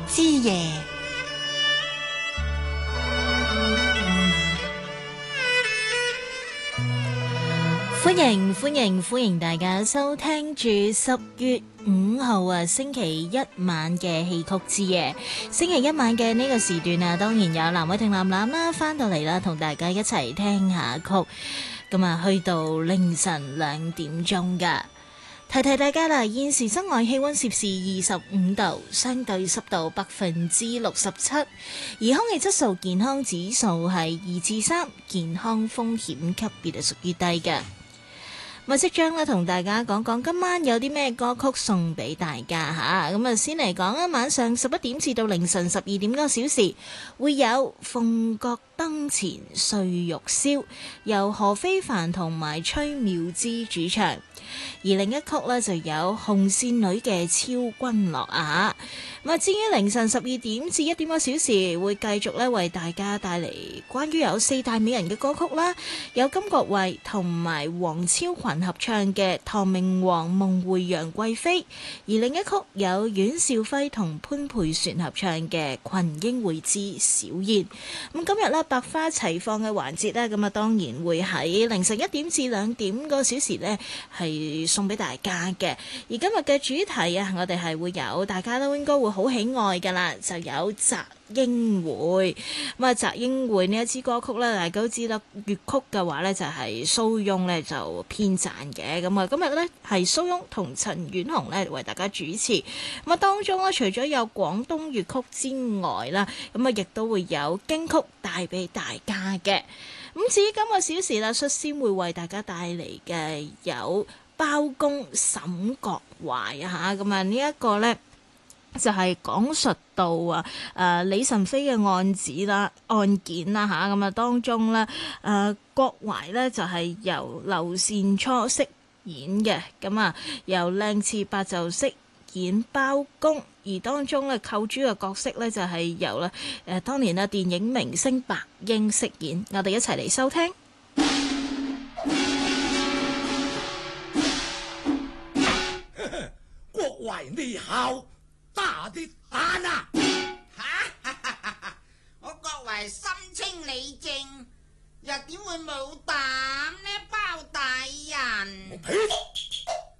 之夜。歡迎大家收聽住10月5號啊星期一晚嘅戲曲之夜。星期一晚嘅呢個時段啊，當然有藍偉霆藍藍啦，翻到嚟啦，同大家一齊聽下曲。咁啊，去到凌晨2點鐘噶。提提大家啦，現時室外氣溫攝氏25度，相對濕度67%，而空氣質素健康指數係2至3，健康風險級別係屬於低嘅。咪即將咧同大家講講今晚有啲咩歌曲送俾大家吓，咁啊先嚟講啦，晚上11點至到凌晨12點嗰個小時會有鳳閣燈前歲玉簫，由何非凡同埋崔妙芝主唱，而另一曲呢，就有紅線女嘅超君樂啊。咁啊，至於凌晨12點至1點個小時會繼續咧為大家帶嚟關於有4大美人嘅歌曲啦，有金國衛同埋黃超群合唱嘅《唐明皇夢回楊貴妃》，而另一曲有阮兆輝同潘佩璇合唱嘅《群英會之小燕》。咁今日咧百花齊放嘅環節咧，咁啊當然會喺凌晨1點至2點個小時咧係送俾大家嘅。而今日嘅主題啊，我哋係會有大家都應該會好喜愛噶啦，就有摘英會。咁啊，摘英會呢一支歌曲咧，大家都知啦，粵曲嘅話咧就係蘇翁咧就編撰嘅。咁啊，今日咧係蘇翁同陳婉紅咧為大家主持。咁啊，當中咧除咗有廣東粵曲之外啦，咁啊亦都會有京曲帶俾大家嘅。咁至於今個小時啦，率先會為大家帶嚟嘅有包公沈國懷啊嚇。咁啊呢一個咧就係講述到李慎妃嘅案件啦嚇。咁啊當中咧國懷咧就係由劉善初飾演嘅，咁啊由靚次伯就飾演包公，而當中咧扣主嘅角色咧就係由當年電影明星白英飾演。我哋一齊嚟收聽。 國懷你好，大啲膽啊！ 我國懷心清理正，又點會冇膽呢？包大人，